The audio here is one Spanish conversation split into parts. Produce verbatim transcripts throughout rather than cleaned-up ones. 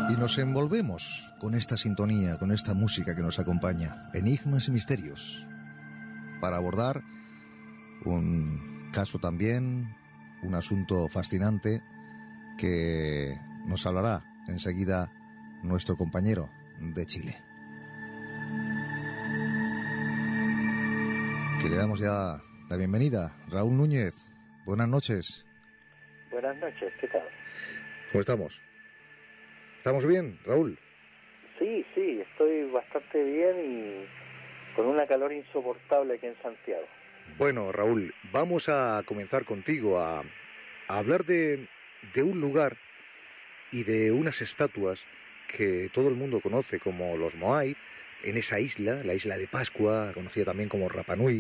Y nos envolvemos con esta sintonía, con esta música que nos acompaña, enigmas y misterios, para abordar un caso también, un asunto fascinante que nos hablará enseguida nuestro compañero de Chile. Que le damos ya la bienvenida, Raúl Núñez. Buenas noches. Buenas noches, ¿qué tal? ¿Cómo estamos? ¿Estamos bien, Raúl? Sí, sí, estoy bastante bien y con una calor insoportable aquí en Santiago. Bueno, Raúl, vamos a comenzar contigo a, a hablar de, de un lugar y de unas estatuas que todo el mundo conoce como los Moai, en esa isla, la isla de Pascua, conocida también como Rapa Nui.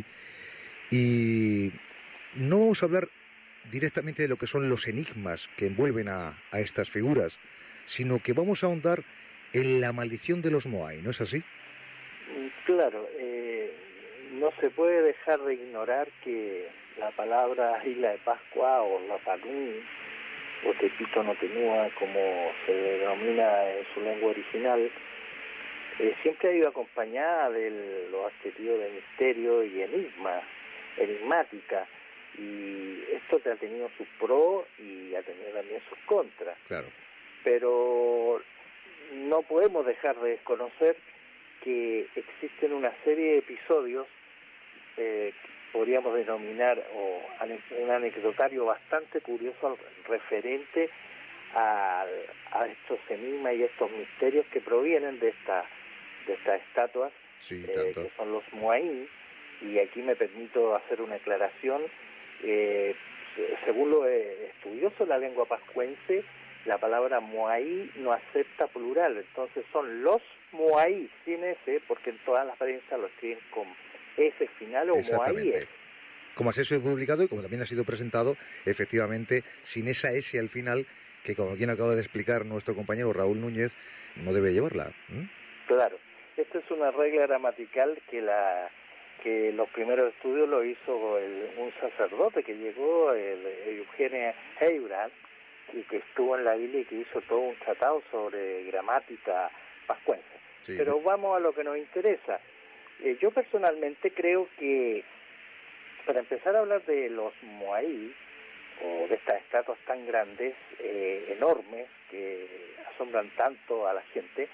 Y no vamos a hablar directamente de lo que son los enigmas que envuelven a, a estas figuras, sino que vamos a ahondar en la maldición de los Moai, ¿no es así? Claro, eh, no se puede dejar de ignorar que la palabra Isla de Pascua o Rapa Nui o Tepito no Tenua, como se denomina en su lengua original, eh, siempre ha ido acompañada de los adjetivos de misterio y enigma, enigmática, y esto ha tenido sus pros y ha tenido también sus contras. Claro. Pero no podemos dejar de desconocer que existen una serie de episodios eh, podríamos denominar o un anecdotario bastante curioso referente a, a estos enigmas y estos misterios que provienen de esta de estas estatuas, sí, eh, que son los Moai. Y aquí me permito hacer una aclaración. Eh, según los estudiosos de la lengua pascuense, la palabra Moai no acepta plural, entonces son los Moai sin S, porque en todas las prensa lo escriben con S final o Moai S. Como así se ha publicado y como también ha sido presentado, efectivamente, sin esa S al final, que como bien acaba de explicar nuestro compañero Raúl Núñez, no debe llevarla. ¿Mm? Claro, esta es una regla gramatical que la que los primeros estudios lo hizo el, un sacerdote que llegó, el, el Eugenio Heibrand, y que estuvo en la Biblia y que hizo todo un tratado sobre gramática pascuense. Sí. Pero vamos a lo que nos interesa. Eh, yo personalmente creo que para empezar a hablar de los Moai, o de estas estatuas tan grandes, eh, enormes, que asombran tanto a la gente,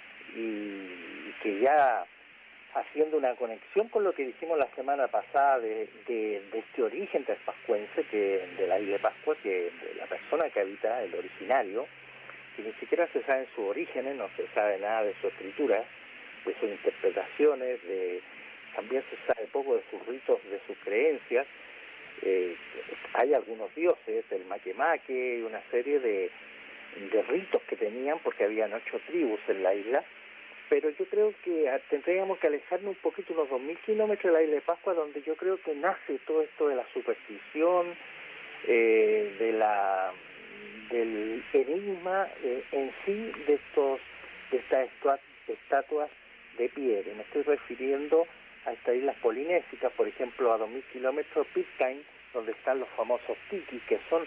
y que ya haciendo una conexión con lo que dijimos la semana pasada de, de, de este origen pascuense, que de la isla de Pascua, que de la persona que habita, el originario, que ni siquiera se sabe sus orígenes, no se sabe nada de su escritura, de sus interpretaciones, de también se sabe poco de sus ritos, de sus creencias. Eh, hay algunos dioses, el Makemake, y una serie de, de ritos que tenían, porque habían ocho tribus en la isla. Pero yo creo que tendríamos que alejarnos un poquito, unos dos mil kilómetros de la isla de Pascua, donde yo creo que nace todo esto de la superstición, eh, de la del enigma eh, en sí de estos de estas estatuas de piedra. Y me estoy refiriendo a estas islas polinésicas, por ejemplo, a dos mil kilómetros Pitcairn, donde están los famosos tikis, que son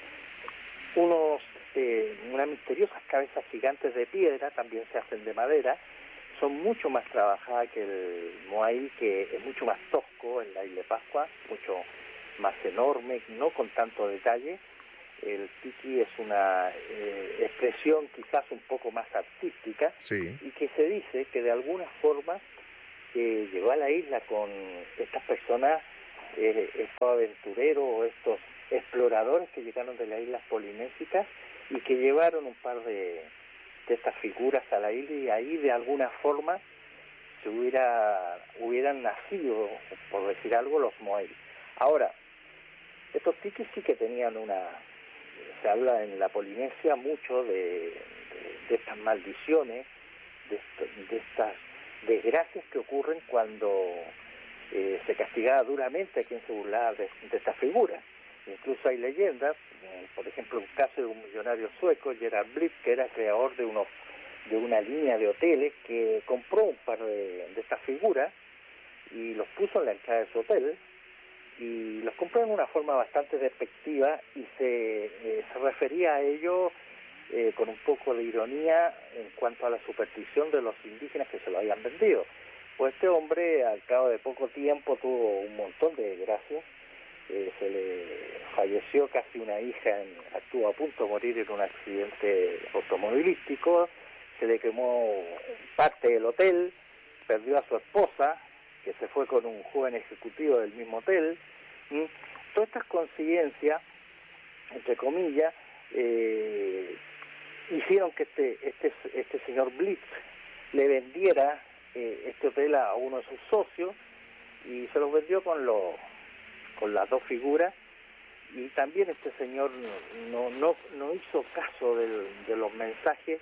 unos eh, unas misteriosas cabezas gigantes de piedra, también se hacen de madera. Son mucho más trabajadas que el Moai, que es mucho más tosco en la isla de Pascua, mucho más enorme, no con tanto detalle. El tiki es una eh, expresión quizás un poco más artística, sí. Y que se dice que de alguna forma eh, llegó a la isla con estas personas, eh, estos aventureros o estos exploradores que llegaron de las islas polinésicas y que llevaron un par de de estas figuras a la isla, y ahí de alguna forma se hubiera hubieran nacido, por decir algo, los Moai. Ahora, estos tikis sí que tenían una, se habla en la Polinesia mucho de, de, de estas maldiciones, de, esto, de estas desgracias que ocurren cuando eh, se castigaba duramente a quien se burlaba de, de estas figuras. Incluso hay leyendas, eh, por ejemplo, un caso de un millonario sueco, Gerhard Blick, que era creador de unos de una línea de hoteles, que compró un par de, de estas figuras y los puso en la entrada de su hotel, y los compró en una forma bastante despectiva, y se, eh, se refería a ellos eh, con un poco de ironía en cuanto a la superstición de los indígenas que se lo habían vendido. Pues este hombre, al cabo de poco tiempo, tuvo un montón de desgracias. Eh, se le falleció casi una hija, en, estuvo a punto de morir en un accidente automovilístico, se le quemó parte del hotel, perdió a su esposa, que se fue con un joven ejecutivo del mismo hotel. ¿Mm? Todas estas coincidencias, entre comillas, eh, hicieron que este, este, este señor Blitz le vendiera eh, este hotel a uno de sus socios y se los vendió con los con las dos figuras, y también este señor no no no hizo caso del, de los mensajes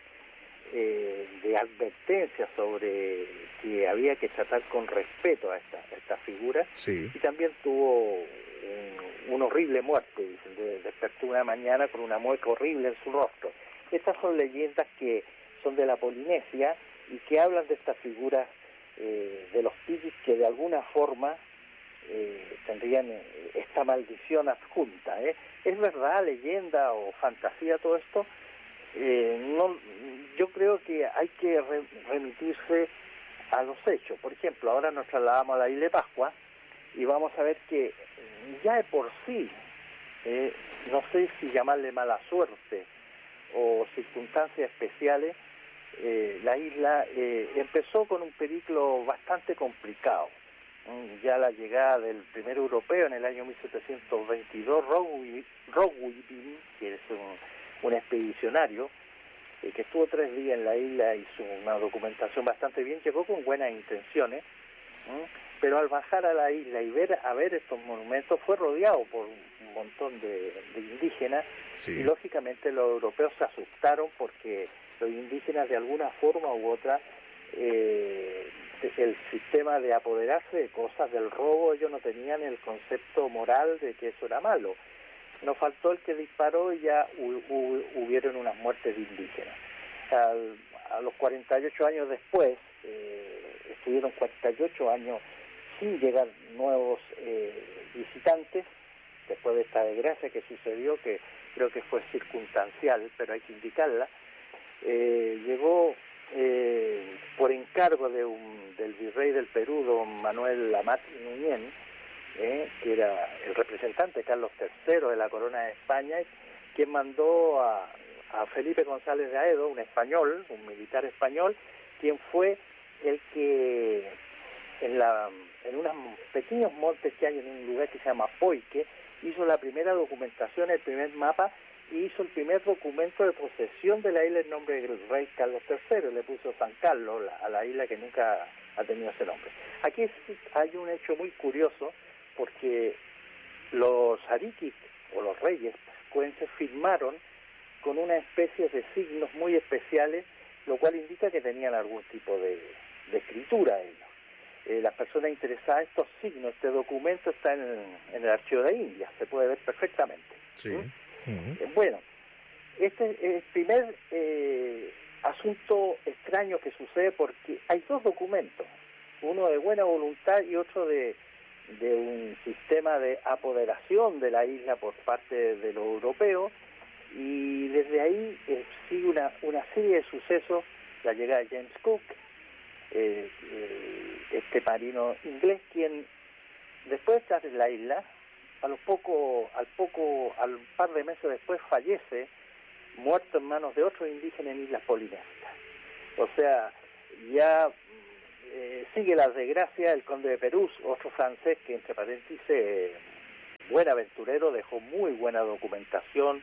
eh, de advertencia sobre que había que tratar con respeto a esta, a esta figura. Sí. Y también tuvo un, una horrible muerte, dicen, de, despertó una mañana con una mueca horrible en su rostro. Estas son leyendas que son de la Polinesia y que hablan de estas figuras eh, de los tiquis que de alguna forma Eh, tendrían eh, esta maldición adjunta. ¿eh? ¿Es verdad, leyenda o fantasía todo esto? Eh, no, yo creo que hay que re remitirse a los hechos. Por ejemplo, ahora nos trasladamos a la isla de Pascua y vamos a ver que ya de por sí, eh, no sé si llamarle mala suerte o circunstancias especiales, eh, la isla eh, empezó con un periplo bastante complicado. Ya la llegada del primer europeo en el año mil setecientos veintidós, Roggwin, que es un, un expedicionario eh, que estuvo tres días en la isla, hizo una documentación bastante bien, llegó con buenas intenciones, ¿eh? Pero al bajar a la isla y ver a ver estos monumentos fue rodeado por un montón de, de indígenas. Sí. Y lógicamente los europeos se asustaron porque los indígenas de alguna forma u otra eh, el sistema de apoderarse de cosas del robo, ellos no tenían el concepto moral de que eso era malo. Nos faltó el que disparó y ya hu hu hubieron unas muertes de indígenas. Al, a los cuarenta y ocho años después, eh, estuvieron cuarenta y ocho años sin llegar nuevos eh, visitantes, después de esta desgracia que sucedió, que creo que fue circunstancial, pero hay que indicarla. Eh, llegó Eh, por encargo de un, del virrey del Perú, don Manuel Amat Núñez, eh, que era el representante de Carlos tercero de la corona de España, quien mandó a, a Felipe González de Aedo, un español, un militar español, quien fue el que en, la, en unos pequeños montes que hay en un lugar que se llama Poique, hizo la primera documentación, el primer mapa, y hizo el primer documento de posesión de la isla en nombre del rey Carlos tercero, le puso San Carlos la, a la isla que nunca ha tenido ese nombre. Aquí hay un hecho muy curioso, porque los ariquis, o los reyes pascuenses, firmaron con una especie de signos muy especiales, lo cual indica que tenían algún tipo de, de escritura ellos. Eh, las personas interesadas, estos signos, este documento está en el, en el archivo de Indias, se puede ver perfectamente. Sí. ¿Mm? Uh-huh. Bueno, este es el primer eh, asunto extraño que sucede porque hay dos documentos, uno de buena voluntad y otro de, de un sistema de apoderación de la isla por parte de los europeos, y desde ahí eh, sigue una, una serie de sucesos, la llegada de James Cook, eh, eh, este marino inglés, quien después de estar en la isla, a los poco, al poco, al par de meses después fallece, muerto en manos de otros indígenas en Islas Polinesias. O sea, ya eh, sigue la desgracia. El conde de Perú, otro francés que, entre paréntesis, eh, buen aventurero, dejó muy buena documentación,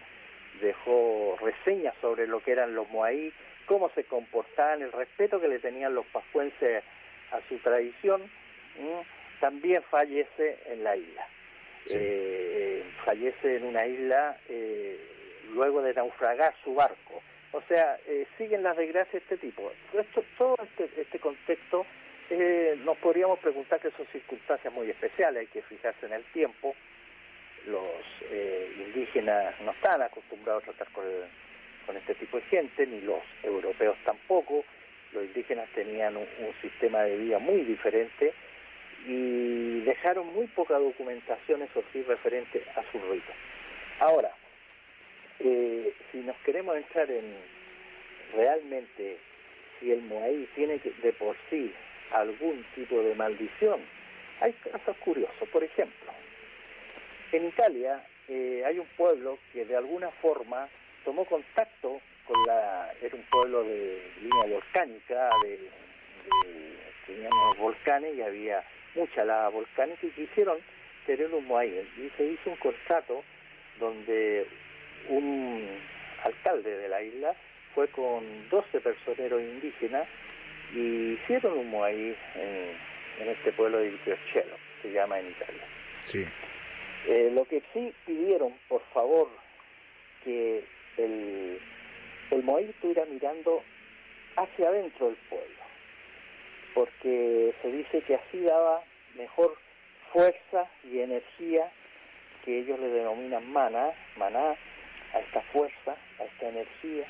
dejó reseñas sobre lo que eran los moaí, cómo se comportaban, el respeto que le tenían los pascuenses a su tradición. ¿Mm? También fallece en la isla. Sí. Eh, fallece en una isla eh, luego de naufragar su barco. O sea, eh, siguen las desgracias de este tipo. Esto, todo este, este contexto, eh, nos podríamos preguntar que son circunstancias muy especiales, hay que fijarse en el tiempo. Los eh, indígenas no están acostumbrados a tratar con, el, con este tipo de gente, ni los europeos tampoco. Los indígenas tenían un, un sistema de vida muy diferente y dejaron muy poca documentación, eso sí, referente a sus ritos. Ahora, eh, si nos queremos entrar en realmente si el Moai tiene que, de por sí algún tipo de maldición, hay casos curiosos. Por ejemplo, en Italia eh, hay un pueblo que de alguna forma tomó contacto con la... era un pueblo de línea volcánica, de, de tenían unos volcanes y había mucha lava volcánica y quisieron tener un Moai. Y se hizo un contrato donde un alcalde de la isla fue con doce personeros indígenas y hicieron un Moai en, en este pueblo de Piocello, se llama en Italia. Sí. Eh, lo que sí pidieron, por favor, que el, el Moai estuviera mirando hacia adentro del pueblo, porque se dice que así daba mejor fuerza y energía, que ellos le denominan maná, maná, a esta fuerza, a esta energía,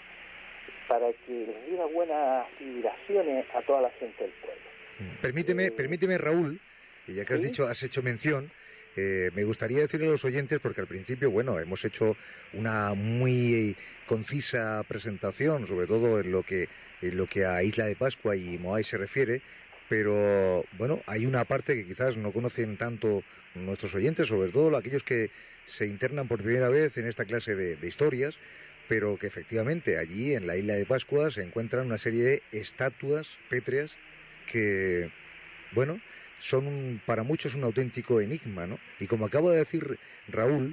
para que les diera buenas vibraciones a toda la gente del pueblo. Permíteme, eh, permíteme Raúl, y ya que has ¿sí? dicho, has hecho mención, eh, me gustaría decirle a los oyentes, porque al principio, bueno, hemos hecho una muy concisa presentación, sobre todo en lo que, en lo que a Isla de Pascua y Moai se refiere, pero bueno, hay una parte que quizás no conocen tanto nuestros oyentes, sobre todo aquellos que se internan por primera vez en esta clase de, de historias, pero que efectivamente allí en la Isla de Pascua se encuentran una serie de estatuas pétreas que, bueno, son un, para muchos un auténtico enigma, ¿no? Y como acaba de decir Raúl,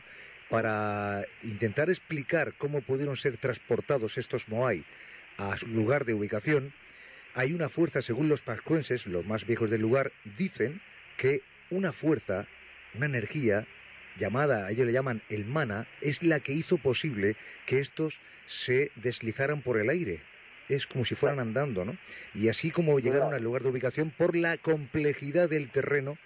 para intentar explicar cómo pudieron ser transportados estos Moai a su lugar de ubicación, hay una fuerza, según los pascuenses, los más viejos del lugar, dicen que una fuerza, una energía llamada, ellos le llaman el mana, es la que hizo posible que estos se deslizaran por el aire. Es como si fueran andando, ¿no? Y así como llegaron al lugar de ubicación por la complejidad del terreno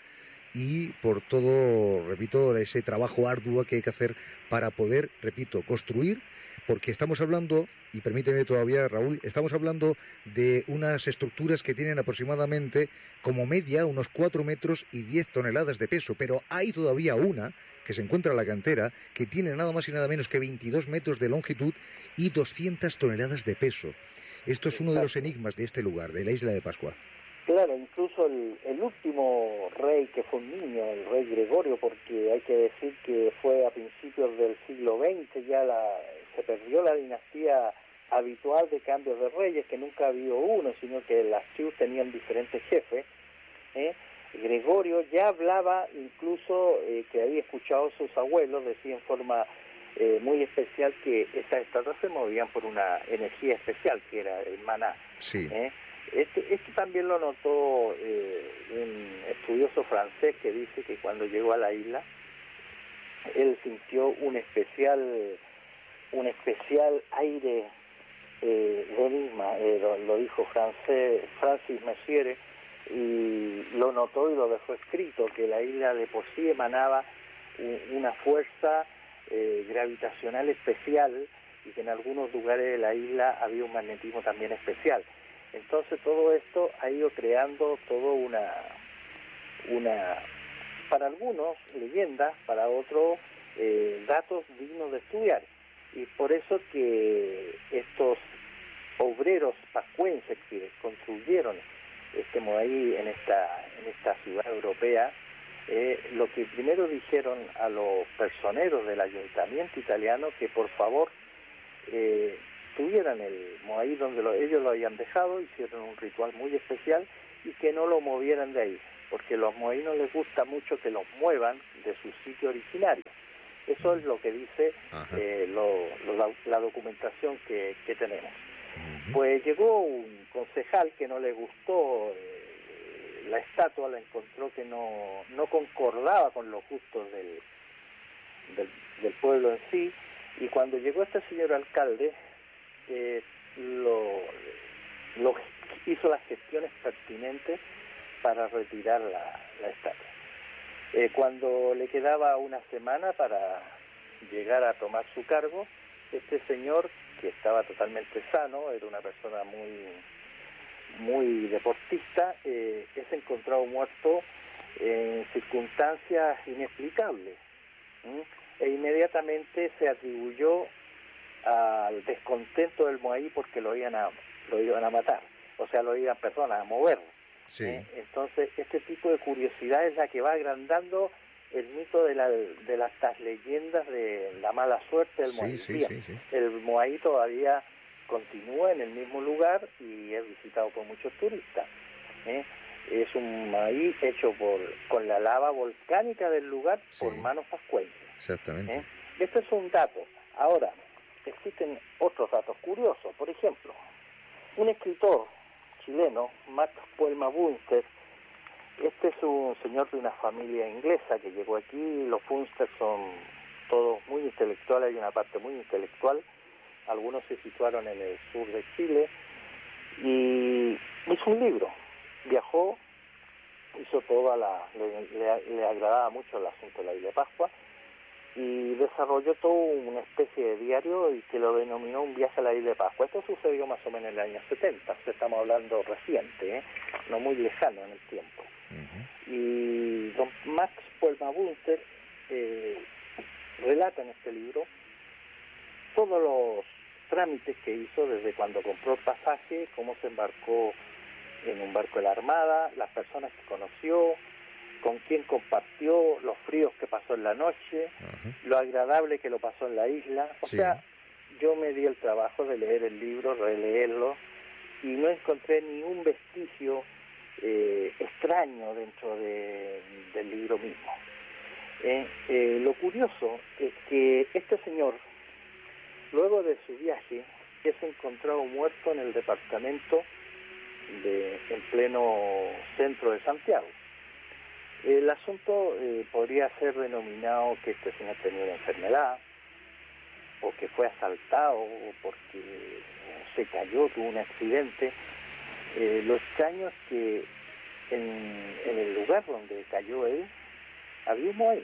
y por todo, repito, ese trabajo arduo que hay que hacer para poder, repito, construir, porque estamos hablando, y permíteme todavía, Raúl, estamos hablando de unas estructuras que tienen aproximadamente como media unos cuatro metros y diez toneladas de peso, pero hay todavía una que se encuentra en la cantera que tiene nada más y nada menos que veintidós metros de longitud y doscientas toneladas de peso. Esto es uno de los enigmas de este lugar, de la Isla de Pascua. Claro, incluso el, el último rey, que fue un niño, el rey Gregorio, porque hay que decir que fue a principios del siglo veinte, ya la, se perdió la dinastía habitual de cambios de reyes, que nunca había uno, sino que las tribus tenían diferentes jefes. ¿eh? Gregorio ya hablaba, incluso eh, que había escuchado a sus abuelos decir en forma eh, muy especial que estas estatuas se movían por una energía especial, que era el maná. Sí. ¿eh? Este, esto también lo notó eh, un estudioso francés que dice que cuando llegó a la isla, él sintió un especial, un especial aire eh, de enigma, eh, lo, lo dijo francés, Francis Messiere, y lo notó y lo dejó escrito, que la isla de por sí emanaba un, una fuerza eh, gravitacional especial y que en algunos lugares de la isla había un magnetismo también especial. Entonces todo esto ha ido creando todo una, una para algunos leyendas, para otros eh, datos dignos de estudiar. Y por eso que estos obreros pascuenses que construyeron este Moai en esta, en esta ciudad europea, eh, lo que primero dijeron a los personeros del ayuntamiento italiano que por favor eh, tuvieran el Moai donde lo, ellos lo habían dejado, hicieron un ritual muy especial y que no lo movieran de ahí, porque a los Moai no les gusta mucho que los muevan de su sitio originario. Eso es lo que dice eh, lo, lo, la, la documentación que, que tenemos. Uh-huh. Pues llegó un concejal que no le gustó eh, la estatua, la encontró que no, no concordaba con los gustos del, del, del pueblo en sí, y cuando llegó este señor alcalde, eh, lo, lo hizo las gestiones pertinentes para retirar la, la estatua. Eh, cuando le quedaba una semana para llegar a tomar su cargo, este señor, que estaba totalmente sano, era una persona muy muy deportista, eh, es encontrado muerto en circunstancias inexplicables. ¿Mm? E inmediatamente se atribuyó al descontento del Moai porque lo iban a, lo iban a matar, o sea, lo iban, perdón, a mover. Sí. ¿eh? Entonces, este tipo de curiosidad es la que va agrandando el mito de, la, de las estas leyendas de la mala suerte del Sí, Moai. sí, Bien, sí, sí. el Moai todavía continúa en el mismo lugar y es visitado por muchos turistas. ¿eh? Es un maíz hecho por con la lava volcánica del lugar Sí. por manos pascuenses. Exactamente. ¿eh? Este es un dato. Ahora, existen otros datos curiosos. Por ejemplo, un escritor chileno, Max Puelma Bunster, este es un señor de una familia inglesa que llegó aquí. Los Bunster son todos muy intelectuales, hay una parte muy intelectual. Algunos se situaron en el sur de Chile y hizo un libro. Viajó, hizo toda la... Le, le, le agradaba mucho el asunto de la isla de Pascua y desarrolló toda una especie de diario y que lo denominó Un viaje a la isla de Pascua. Esto sucedió más o menos en el año setenta, o sea, estamos hablando reciente, ¿eh? No muy lejano en el tiempo. Uh-huh. Y don Max Puelma Bunster eh, relata en este libro todos los trámites que hizo desde cuando compró el pasaje, cómo se embarcó en un barco de la Armada, las personas que conoció, con quién compartió, los fríos que pasó en la noche, uh-huh. lo agradable que lo pasó en la isla. O sí. sea, yo me di el trabajo de leer el libro, releerlo, y no encontré ni un vestigio eh, extraño dentro de, del libro mismo. Eh, eh, lo curioso es que este señor, luego de su viaje, es encontrado muerto en el departamento de, en pleno centro de Santiago. El asunto eh, podría ser denominado que este señor tenía una enfermedad, o que fue asaltado, o porque se cayó, tuvo un accidente. Eh, lo extraño es que en, en el lugar donde cayó él, había un Moai.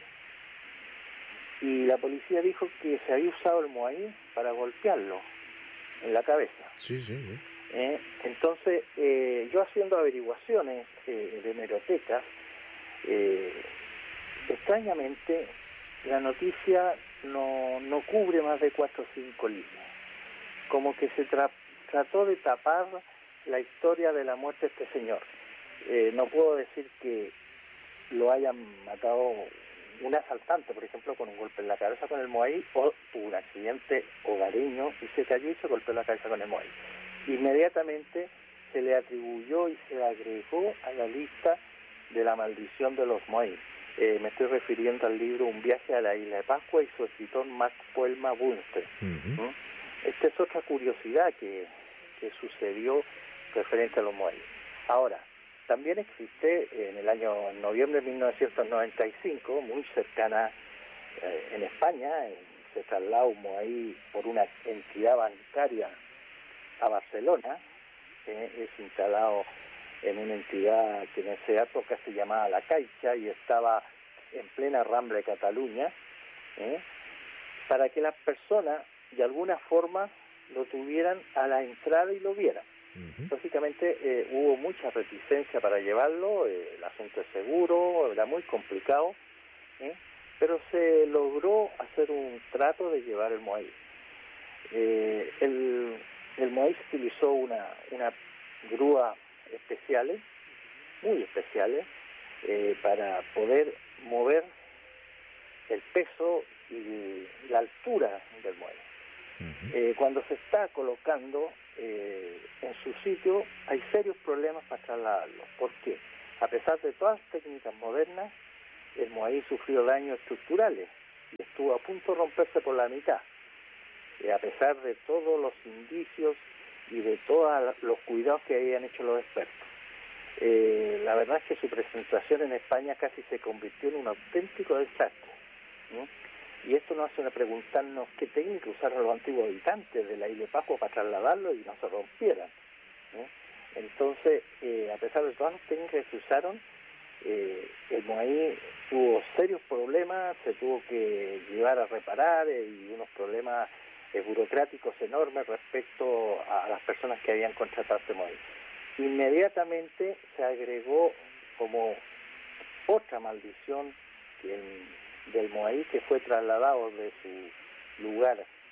Y la policía dijo que se había usado el Moai para golpearlo en la cabeza. Sí, sí, sí. Eh, entonces, eh, yo haciendo averiguaciones eh, de hemerotecas, eh, extrañamente, la noticia no, no cubre más de cuatro o cinco líneas. Como que se tra trató de tapar la historia de la muerte de este señor. Eh, no puedo decir que lo hayan matado un asaltante, por ejemplo, con un golpe en la cabeza con el Moai, o tuvo un accidente hogareño y se cayó y se golpeó la cabeza con el Moai. Inmediatamente se le atribuyó y se le agregó a la lista de la maldición de los Moai. Eh, me estoy refiriendo al libro Un viaje a la isla de Pascua y su escritor Max Puelma Bunster. Uh-huh. ¿Mm? Esta es otra curiosidad que, que sucedió referente a los Moai. Ahora, también existe en el año en noviembre de mil novecientos noventa y cinco, muy cercana eh, en España, en, se trasladó un Moai por una entidad bancaria a Barcelona, eh, es instalado en una entidad que en esa época se llamaba La Caixa y estaba en plena Rambla de Cataluña, ¿eh? para que las personas de alguna forma lo tuvieran a la entrada y lo vieran. Uh-huh. Lógicamente eh, hubo mucha reticencia para llevarlo, eh, el asunto es seguro, era muy complicado, ¿eh? pero se logró hacer un trato de llevar el Moai. Eh, el, el Moai se utilizó una, una grúa especiales, muy especiales, eh, para poder mover el peso y la altura del Moai. Uh-huh. eh, cuando se está colocando eh, en su sitio, hay serios problemas para trasladarlo. ¿Por qué? A pesar de todas las técnicas modernas, el Moai sufrió daños estructurales y estuvo a punto de romperse por la mitad. Eh, a pesar de todos los indicios y de todos los cuidados que habían hecho los expertos. Eh, la verdad es que su presentación en España casi se convirtió en un auténtico desastre, ¿no? Y esto nos hace preguntarnos qué técnica usaron los antiguos habitantes de la isla de Pascua para trasladarlo y no se rompieran, ¿no? Entonces, eh, a pesar de todas las técnicas que se usaron, eh, el Moai tuvo serios problemas, se tuvo que llevar a reparar eh, y unos problemas eh, burocráticos enormes respecto a las personas que habían contratado este Moai. Inmediatamente se agregó como otra maldición que el, del Moai, que fue trasladado de su lugar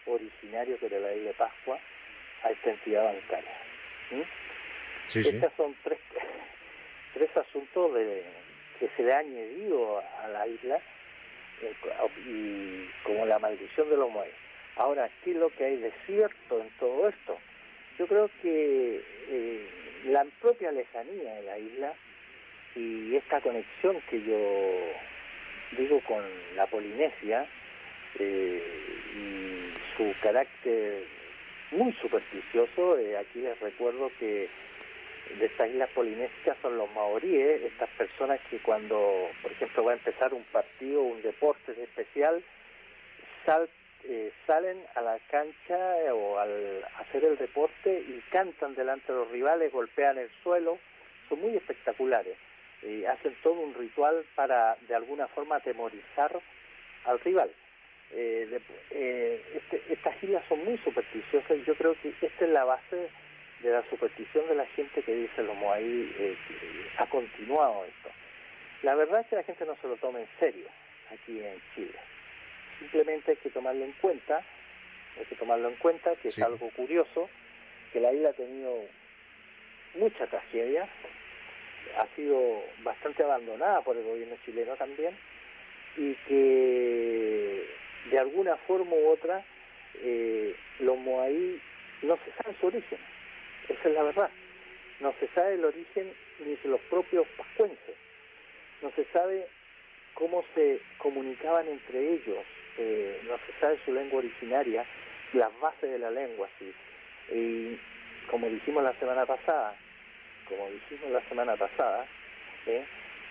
originario que era la isla de Pascua a esta entidad bancaria. ¿Mm? Sí, sí. Estos son tres, tres asuntos de, que se le ha añadido a la isla eh, y como la maldición de los Moai. Ahora, ¿qué es lo que hay de cierto en todo esto? Yo creo que eh, la propia lejanía de la isla y esta conexión que yo digo con la Polinesia eh, y su carácter muy supersticioso, eh, aquí les recuerdo que de estas islas polinesias son los maoríes, estas personas que cuando, por ejemplo, va a empezar un partido, un deporte especial, sal, eh, salen a la cancha eh, o al hacer el deporte y cantan delante de los rivales, golpean el suelo, son muy espectaculares, eh, hacen todo un ritual para de alguna forma atemorizar al rival. Eh, de, eh, este, estas islas son muy supersticiosas y yo creo que esta es la base de la superstición de la gente que dice los Moai, eh, que ha continuado esto. La verdad es que la gente no se lo toma en serio aquí en Chile. Simplemente hay que tomarlo en cuenta, hay que tomarlo en cuenta que sí. Es algo curioso, que la isla ha tenido mucha tragedia, ha sido bastante abandonada por el gobierno chileno también, y que de alguna forma u otra eh, los Moai no se sabe su origen. Esa es la verdad. No se sabe el origen ni de los propios pascuenses. No se sabe cómo se comunicaban entre ellos. Eh, no se sabe su lengua originaria, las bases de la lengua. ¿Sí? Y como dijimos la semana pasada, como dijimos la semana pasada, ¿eh?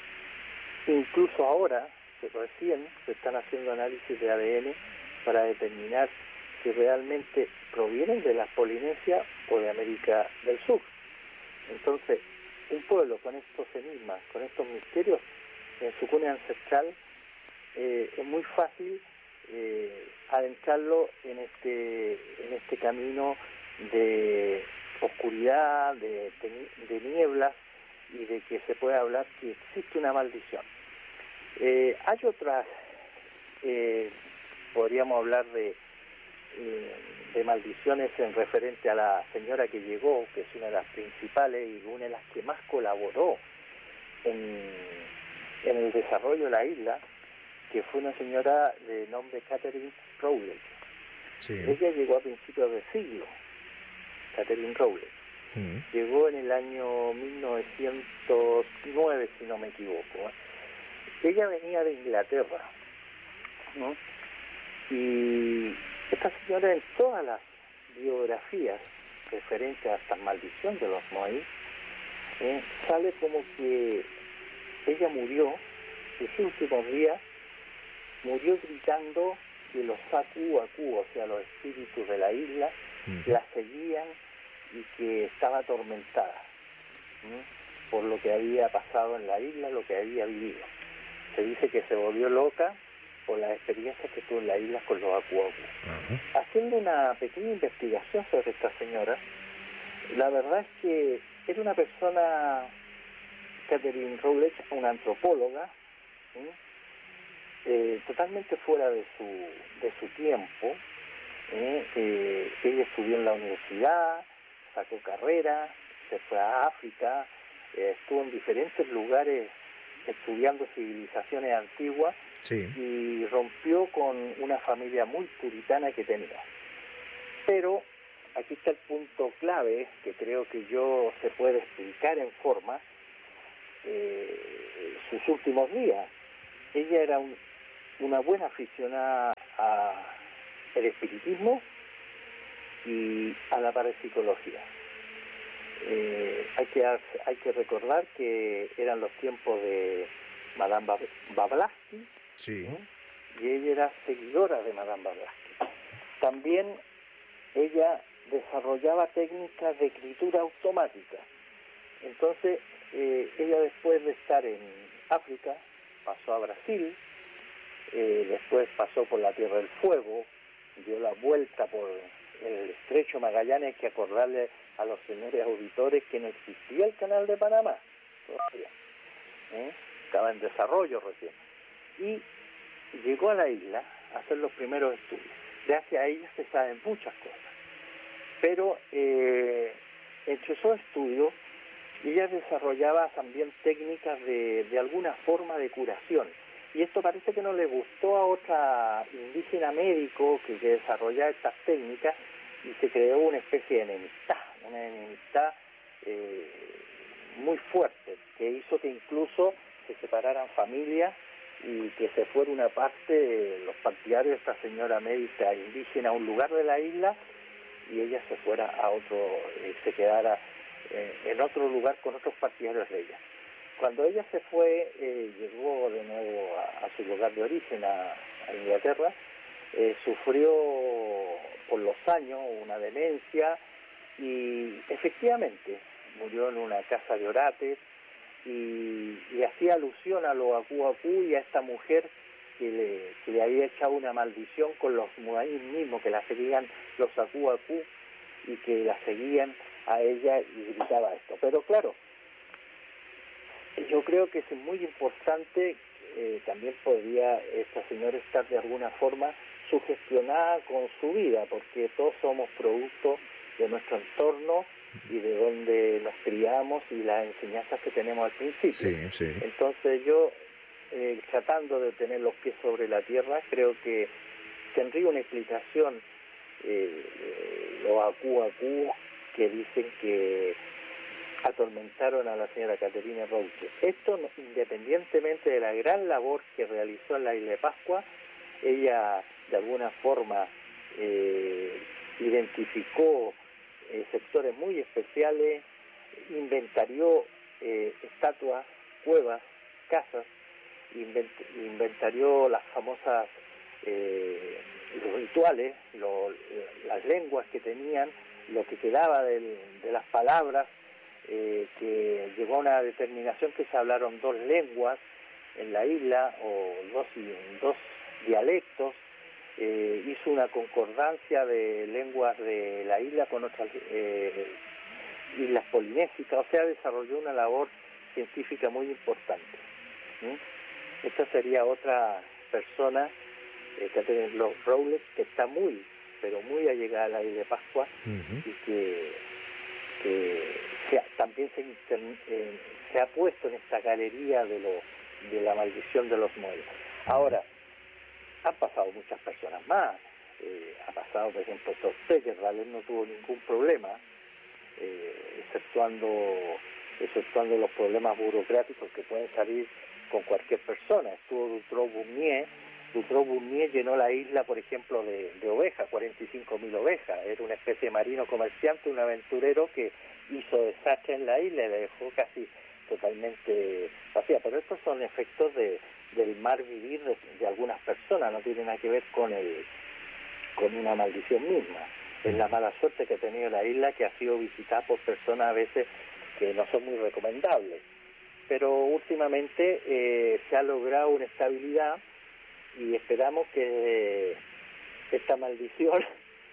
incluso ahora, recién se están haciendo análisis de A D N para determinar si realmente provienen de las Polinesias o de América del Sur. Entonces, un pueblo con estos enigmas, con estos misterios en su cuna ancestral, eh, es muy fácil eh, adentrarlo en este en este camino de oscuridad, de, de nieblas y de que se puede hablar que existe una maldición. Eh, hay otras, eh, podríamos hablar de de maldiciones en referente a la señora que llegó, que es una de las principales y una de las que más colaboró en, en el desarrollo de la isla, que fue una señora de nombre Catherine Rowley. Sí. Ella llegó a principios de siglo, Catherine Rowley. Mm. Llegó en el año mil novecientos nueve, si no me equivoco. Ella venía de Inglaterra, ¿no? Y esta señora en todas las biografías referentes a esta maldición de los Moai, eh, sale como que ella murió, sus últimos días, murió gritando que los Aku Aku, o sea, los espíritus de la isla, uh-huh. la seguían y que estaba atormentada ¿sí? por lo que había pasado en la isla, lo que había vivido. Se dice que se volvió loca por las experiencias que tuvo en la isla con los Aku Aku. Uh-huh. Haciendo una pequeña investigación sobre esta señora, la verdad es que era una persona, Catherine Rowley, una antropóloga, ¿sí? eh, totalmente fuera de su de su tiempo. ¿eh? Eh, ella estudió en la universidad, sacó carrera, se fue a África, eh, estuvo en diferentes lugares estudiando civilizaciones antiguas. Sí. Y rompió con una familia muy puritana que tenía. Pero aquí está el punto clave que creo que yo se puede explicar en forma eh, sus últimos días. Ella era un, una buena aficionada al espiritismo y a la parapsicología. Eh, hay que hay que recordar que eran los tiempos de Madame Blavatsky. Sí. ¿sí? Y ella era seguidora de Madame Blavatsky. También ella desarrollaba técnicas de escritura automática. Entonces, eh, ella después de estar en África, pasó a Brasil, eh, después pasó por la Tierra del Fuego, dio la vuelta por el Estrecho Magallanes. Hay que acordarle a los señores auditores que no existía el Canal de Panamá todavía. ¿eh? Estaba en desarrollo recién. Y llegó a la isla a hacer los primeros estudios. gracias a ella se saben muchas cosas. Pero eh, entre esos estudios, ella desarrollaba también técnicas de, de alguna forma de curación. Y esto parece que no le gustó a otra indígena médico que, que desarrollaba estas técnicas, y se creó una especie de enemistad, una enemistad eh, muy fuerte, que hizo que incluso se separaran familias y que se fuera una parte de los partidarios de esta señora médica indígena a un lugar de la isla, y ella se fuera a otro, eh, se quedara eh, en otro lugar con otros partidarios de ella. Cuando ella se fue, eh, llegó de nuevo a, a su lugar de origen, a, a Inglaterra, eh, sufrió por los años una demencia y efectivamente murió en una casa de Orate, y, y hacía alusión a los Aku Aku y a esta mujer que le, que le había echado una maldición con los Moai mismos, que la seguían los Aku Aku y que la seguían a ella, y gritaba esto. Pero claro, yo creo que es muy importante, eh, también podría esta señora estar de alguna forma sugestionada con su vida, porque todos somos producto de nuestro entorno y de donde nos criamos y las enseñanzas que tenemos al principio. Sí, sí. Entonces yo, eh, tratando de tener los pies sobre la tierra, creo que tendría una explicación eh, eh, los Aku Aku que dicen que atormentaron a la señora Caterina Roche. Esto, independientemente de la gran labor que realizó en la isla de Pascua, ella de alguna forma eh, identificó eh, sectores muy especiales, inventarió eh, estatuas, cuevas, casas, invent inventarió las famosas eh, los rituales, lo, las lenguas que tenían, lo que quedaba del, de las palabras, eh, que llegó a una determinación que se hablaron dos lenguas en la isla, o dos, dos dialectos. Eh, hizo una concordancia de lenguas de la isla con otras eh, islas polinésicas, o sea, desarrolló una labor científica muy importante. ¿Mm? Esta sería otra persona, eh, Catherine Rowley, que está muy, pero muy allegada a la isla de Pascua, uh-huh. y que, que se ha, también se, eh, se ha puesto en esta galería de, lo, de la maldición de los Moai. Ahora, han pasado muchas personas más, eh, ha pasado, por ejemplo, Torté, que realmente no tuvo ningún problema, eh, exceptuando, exceptuando los problemas burocráticos que pueden salir con cualquier persona. Estuvo Dutroux-Bournier, Dutroux-Bournier llenó la isla, por ejemplo, de, de ovejas, cuarenta y cinco mil ovejas, era una especie de marino comerciante, un aventurero que hizo desastre en la isla y la dejó casi totalmente vacía, pero estos son efectos de del mal vivir de, de algunas personas, no tiene nada que ver con el con una maldición misma. Es la mala suerte que ha tenido la isla, que ha sido visitada por personas a veces que no son muy recomendables. Pero últimamente eh, se ha logrado una estabilidad y esperamos que esta maldición,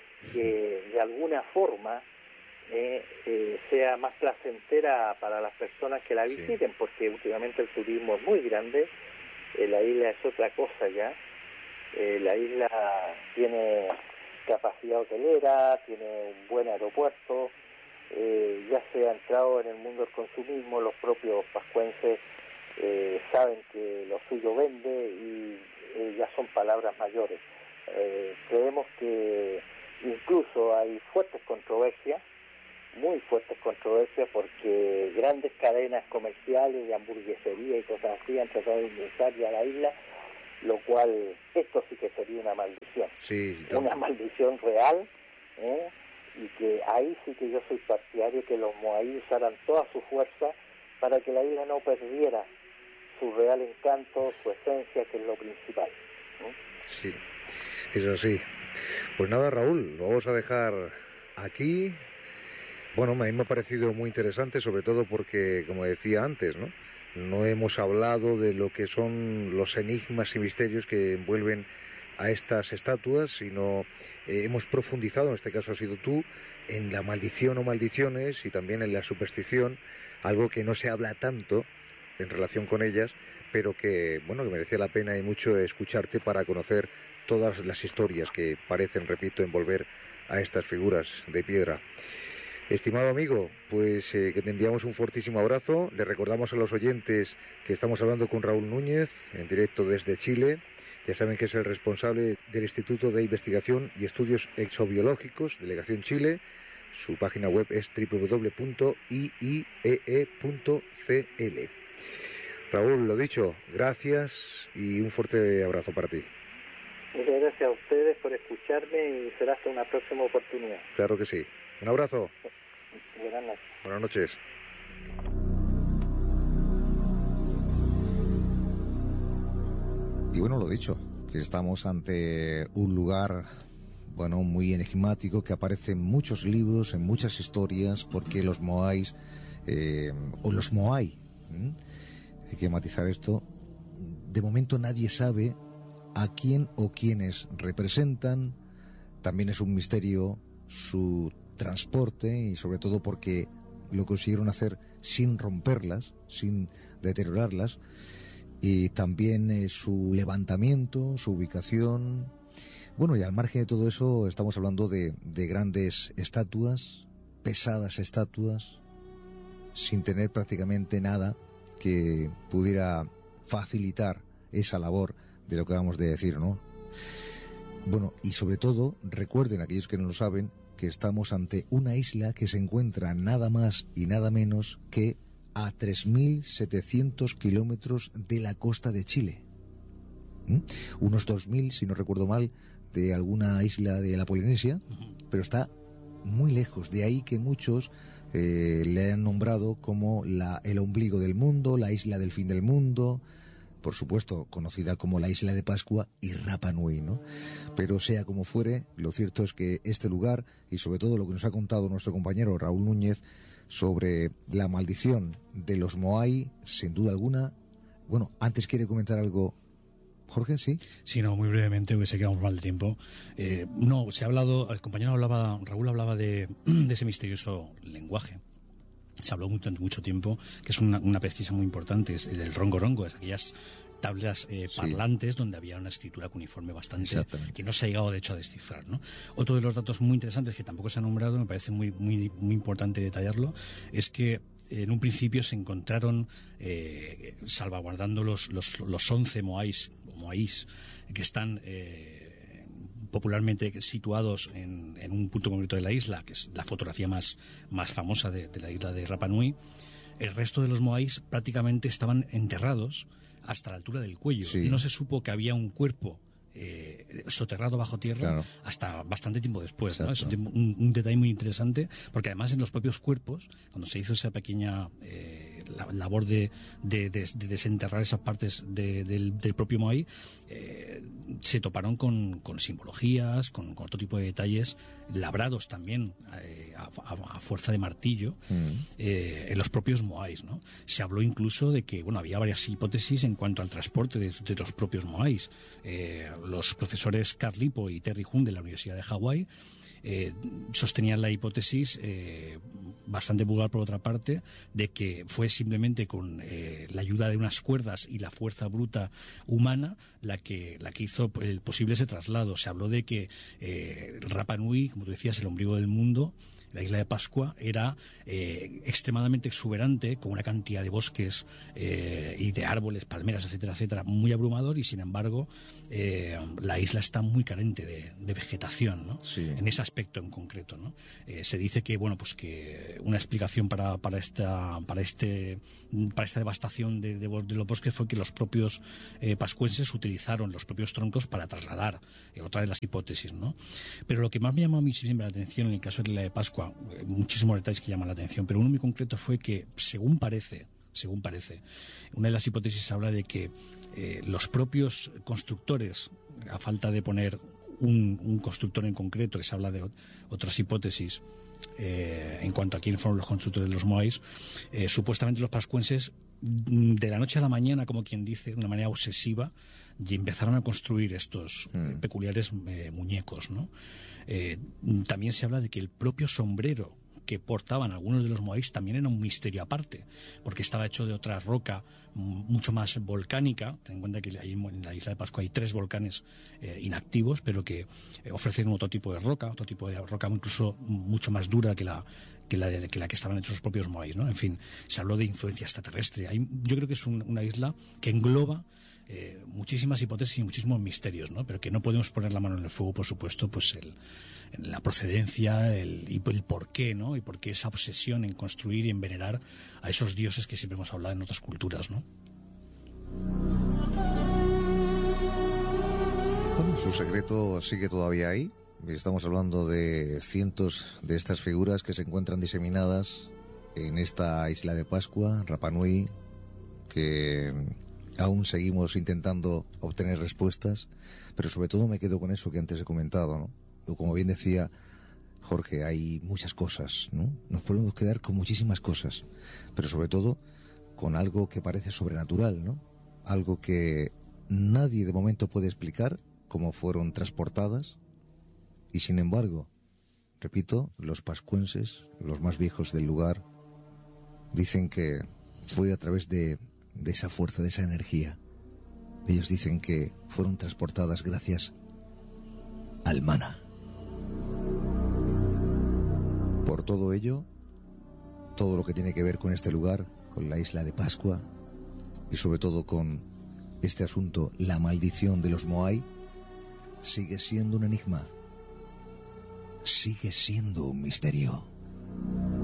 que de alguna forma eh, eh, sea más placentera para las personas que la visiten, sí. Porque últimamente el turismo es muy grande. Eh, la isla es otra cosa ya, eh, la isla tiene capacidad hotelera, tiene un buen aeropuerto, eh, ya se ha entrado en el mundo del consumismo, los propios pascuenses eh, saben que lo suyo vende y eh, ya son palabras mayores. Eh, creemos que incluso hay fuertes controversias, muy fuertes controversias, porque grandes cadenas comerciales de hamburguesería y cosas así han tratado de ingresar ya a la isla, lo cual, esto sí que sería una maldición, sí, una maldición real, ¿eh? Y que ahí sí que yo soy partidario que los moai usaran toda su fuerza para que la isla no perdiera su real encanto, su esencia, que es lo principal, ¿eh? Sí, eso sí. Pues nada, Raúl, lo vamos a dejar aquí. Bueno, a mí me ha parecido muy interesante, sobre todo porque, como decía antes, ¿no? No hemos hablado de lo que son los enigmas y misterios que envuelven a estas estatuas, sino eh, hemos profundizado, en este caso has sido tú, en la maldición o maldiciones y también en la superstición, algo que no se habla tanto, en relación con ellas, pero que, bueno, que merecía la pena y mucho escucharte para conocer todas las historias que parecen, repito, envolver a estas figuras de piedra. Estimado amigo, pues eh, que te enviamos un fortísimo abrazo. Le recordamos a los oyentes que estamos hablando con Raúl Núñez, en directo desde Chile. Ya saben que es el responsable del Instituto de Investigación y Estudios Exobiológicos, Delegación Chile. Su página web es doble u doble u doble u punto i i e e punto c l. Raúl, lo dicho, gracias y un fuerte abrazo para ti. Muchas gracias a ustedes por escucharme y será hasta una próxima oportunidad. Claro que sí. Un abrazo. Buenas noches. Buenas noches. Y bueno, lo dicho, que estamos ante un lugar, bueno, muy enigmático, que aparece en muchos libros, en muchas historias, porque los moais, eh, o los moai, ¿eh? Hay que matizar esto, de momento nadie sabe a quién o quiénes representan. También es un misterio su transporte y sobre todo porque lo consiguieron hacer sin romperlas, sin deteriorarlas, y también eh, su levantamiento, su ubicación. Bueno, y al margen de todo eso estamos hablando de, de grandes estatuas, pesadas estatuas, sin tener prácticamente nada que pudiera facilitar esa labor de lo que acabamos de decir, ¿no? Bueno, y sobre todo, recuerden, aquellos que no lo saben, que estamos ante una isla que se encuentra nada más y nada menos que a tres mil setecientos kilómetros de la costa de Chile. ¿Mm? Unos dos mil, si no recuerdo mal, de alguna isla de la Polinesia, uh-huh. Pero está muy lejos. De ahí que muchos eh, le han nombrado como la, el ombligo del mundo, la isla del fin del mundo, por supuesto conocida como la isla de Pascua y Rapa Nui, ¿no? Pero sea como fuere, lo cierto es que este lugar, y sobre todo lo que nos ha contado nuestro compañero Raúl Núñez sobre la maldición de los moai, sin duda alguna. Bueno, antes quiere comentar algo Jorge, ¿sí? Sí, no, muy brevemente, porque se queda mal de tiempo. Eh, no, se ha hablado, el compañero hablaba, Raúl hablaba de, de ese misterioso lenguaje. Se habló durante mucho tiempo, que es una, una pesquisa muy importante, es el rongo rongo, es aquellas tablas eh, sí. parlantes donde había una escritura cuneiforme bastante, que no se ha llegado de hecho a descifrar, ¿no? Otro de los datos muy interesantes que tampoco se ha nombrado, me parece muy, muy, muy importante detallarlo, es que en un principio se encontraron, eh, salvaguardando los, los, los once moais, o moais que están eh, popularmente situados en, en un punto concreto de la isla, que es la fotografía más, más famosa de, de la isla de Rapa Nui. El resto de los moais prácticamente estaban enterrados hasta la altura del cuello. Sí. No se supo que había un cuerpo Eh, soterrado bajo tierra, claro, hasta bastante tiempo después, ¿no? Es un, un detalle muy interesante, porque además en los propios cuerpos, cuando se hizo esa pequeña eh, la, labor de, de, de, de desenterrar esas partes de, del, del propio moai, eh, se toparon con, con simbologías, con, con otro tipo de detalles labrados también eh, a, a, a fuerza de martillo, mm. eh, en los propios moais, ¿no? Se habló incluso de que, bueno, había varias hipótesis en cuanto al transporte de, de los propios moais. eh, Los profesores Carl Lippo y Terry Hunt de la Universidad de Hawái eh, sostenían la hipótesis, eh, bastante vulgar por otra parte, de que fue simplemente con eh, la ayuda de unas cuerdas y la fuerza bruta humana la que, la que hizo el posible ese traslado. Se habló de que eh, Rapa Nui, como tú decías, el ombligo del mundo, la isla de Pascua, era eh, extremadamente exuberante, con una cantidad de bosques eh, y de árboles, palmeras, etcétera, etcétera, muy abrumador, y sin embargo eh, la isla está muy carente de, de vegetación, ¿no? Sí. En ese aspecto en concreto, ¿no? Eh, se dice que, bueno, pues que una explicación para, para esta para este para esta devastación de, de, de los bosques fue que los propios eh, pascuenses utilizaron los propios troncos para trasladar, eh, otra de las hipótesis, ¿no? Pero lo que más me llamó a mí siempre la atención en el caso de la de Pascua, muchísimos detalles que llaman la atención, pero uno muy concreto fue que, según parece, según parece, una de las hipótesis habla de que eh, los propios constructores, a falta de poner un, un constructor en concreto, que se habla de otras hipótesis eh, en cuanto a quiénes fueron los constructores de los moais, eh, supuestamente los pascuenses, de la noche a la mañana, como quien dice, de una manera obsesiva, y empezaron a construir estos mm. eh, peculiares eh, muñecos, ¿no? Eh, también se habla de que el propio sombrero que portaban algunos de los moáis también era un misterio aparte, porque estaba hecho de otra roca mucho más volcánica. Ten en cuenta que ahí en la isla de Pascua hay tres volcanes eh, inactivos, pero que eh, ofrecen otro tipo de roca, otro tipo de roca incluso mucho más dura que la que la, de, que, la que estaban hechos los propios moáis, ¿no? En fin, se habló de influencia extraterrestre. Hay, yo creo que es un, una isla que engloba eh, muchísimas hipótesis y muchísimos misterios, ¿no? Pero que no podemos poner la mano en el fuego, por supuesto, pues el, la procedencia el, y el por qué, ¿no? Y por qué esa obsesión en construir y en venerar a esos dioses que siempre hemos hablado en otras culturas, ¿no? Bueno, su secreto sigue todavía ahí. Estamos hablando de cientos de estas figuras que se encuentran diseminadas en esta isla de Pascua, Rapa Nui, que aún seguimos intentando obtener respuestas, pero sobre todo me quedo con eso que antes he comentado, ¿no? Como bien decía Jorge, hay muchas cosas, ¿no? Nos podemos quedar con muchísimas cosas, pero sobre todo con algo que parece sobrenatural, ¿no? Algo que nadie de momento puede explicar cómo fueron transportadas. Y sin embargo, repito, los pascuenses, los más viejos del lugar, dicen que fue a través de, de esa fuerza, de esa energía. Ellos dicen que fueron transportadas gracias al maná. Por todo ello, todo lo que tiene que ver con este lugar, con la isla de Pascua, y sobre todo con este asunto, la maldición de los Moai, sigue siendo un enigma. Sigue siendo un misterio.